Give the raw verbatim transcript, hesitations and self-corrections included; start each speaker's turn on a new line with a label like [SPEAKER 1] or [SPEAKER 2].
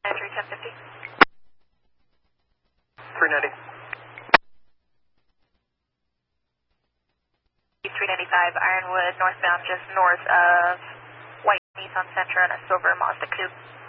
[SPEAKER 1] three ten fifty.
[SPEAKER 2] three ninety.
[SPEAKER 1] three ninety-five Ironwood, northbound just north of White Nissan Sentra and a silver Mazda Coupe.